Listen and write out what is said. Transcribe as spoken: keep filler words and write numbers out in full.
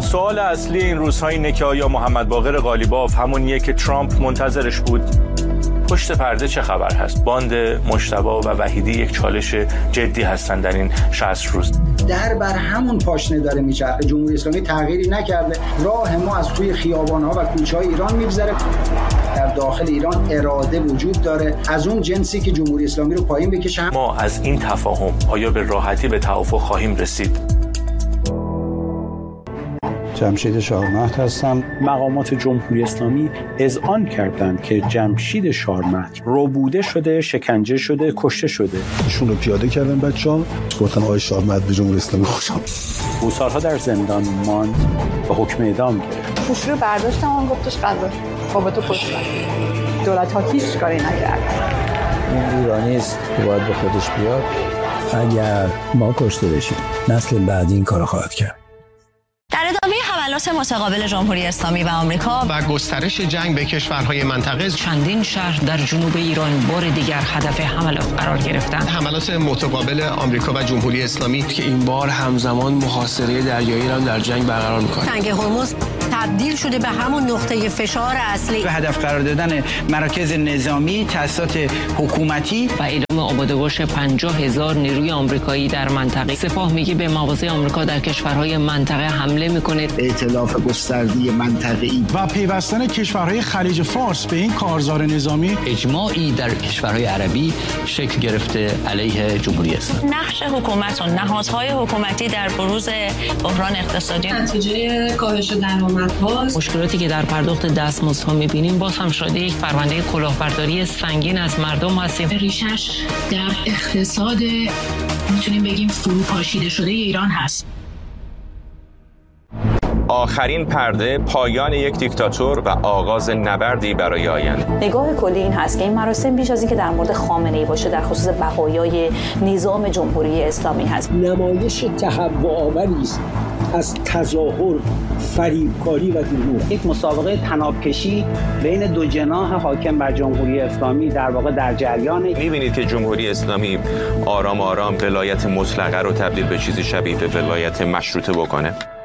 سوال اصلی این روزها اینه که آیا محمد باقر قالیباف همونیه که ترامپ منتظرش بود؟ پشت پرده چه خبر هست؟ باند مجتبی و وحیدی یک چالش جدی هستن در این شصت روز. در بر همون پاشنه داره میچرخه. جمهوری اسلامی تغییری نکرده. راه ما از توی خیابان‌ها و کوچه‌های ایران میگذره. در داخل ایران اراده وجود داره از اون جنسی که جمهوری اسلامی رو پایین بکشه. ما از این تفاهم آیا به راحتی به توافق خواهیم رسید؟ جمشید شارمهد هستم. مقامات جمهوری اسلامی اذعان کردند که جمشید شارمهد ربوده شده، شکنجه شده، کشته شده. ایشون رو پیاده کردن بچه‌ها، گفتن آقای شارمهد به جمهوری اسلامی خوش آمد. او سالها در زندان ماند و حکم اعدام گرفت. گوشی رو برداشتم اون گفتش قضا. بابا تو پشت دولت ها هیچ کاری نکرد. این ایرانی است که باید به خودش بیاد. اگر ما کشته بشیم نسل بعدی این کارو خواهد کرد. در ادامه حملات متقابل جمهوری اسلامی و آمریکا و گسترش جنگ به کشورهای منطقه، چندین شهر در جنوب ایران بار دیگر هدف حملات قرار گرفتند. حملات متقابل آمریکا و جمهوری اسلامی که این بار همزمان محاصره دریایی را در جنگ برقرار می‌کند. تنگ هرمز تبدیل شده به همون نقطه فشار اصلی. به هدف قرار دادن مراکز نظامی، تأسیسات حکومتی و اعلام آبادگوش پنجاه هزار نیروی آمریکایی در منطقه. سپاه میگه به مواضع آمریکا در کشورهای منطقه حمله میکنه. ائتلاف گسترده منطقه‌ای و پیوستن کشورهای خلیج فارس به این کارزار نظامی. اجماعی در کشورهای عربی شکل گرفته علیه جمهوری اسلامی. نقش حکومت و نهادهای حکومتی در بروز بحران اقتصادی نتیجه کاهش درآمدها، مشکلاتی که در پرداخت دستمزدها می‌بینیم باز هم شده یک پرونده کلاهبرداری سنگین از مردم هستیم. ریشش در اقتصاد میتونیم بگیم فروپاشیده شده ایران هست. آخرین پرده، پایان یک دیکتاتور و آغاز نبردی برای آینده. نگاه کلی این هست که این مراسم بیش از اینکه در مورد خامنه‌ای باشه در خصوص بقایای نظام جمهوری اسلامی هست. نمایش تهوع‌آوری است از تظاهر، فریبکاری و دروغ. یک مسابقه طناب‌کشی بین دو جناح حاکم بر جمهوری اسلامی در واقع در جریانه. می‌بینید که جمهوری اسلامی آرام آرام ولایت مطلقه رو تبدیل به چیزی شبیه به ولایت مشروطه بکنه.